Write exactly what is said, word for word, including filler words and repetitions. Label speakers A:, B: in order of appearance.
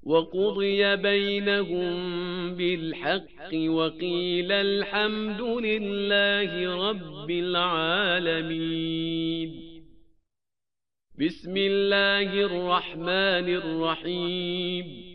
A: وقضي بينهم بالحق وقيل الحمد لله رب العالمين. بسم الله الرحمن الرحيم.